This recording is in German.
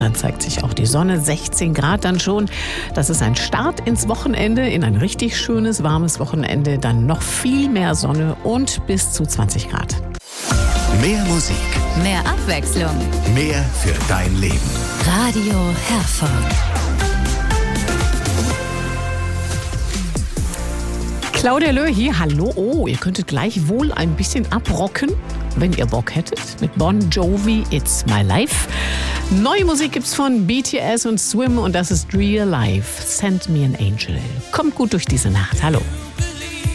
Dann zeigt sich auch die Sonne, 16 Grad dann schon. Das ist ein Start ins Wochenende, in ein richtig schönes, warmes Wochenende. Dann noch viel mehr Sonne und bis zu 20 Grad. Mehr Musik, Mehr Abwechslung. mehr für dein Leben. Radio Herford. Claudia Löh hier, hallo. Oh, ihr könntet gleich wohl ein bisschen abrocken, wenn ihr Bock hättet, mit Bon Jovi, It's My Life. Neue Musik gibt's von BTS und Swim und das ist Real Life. Send Me an Angel. Kommt gut durch diese Nacht. Hallo.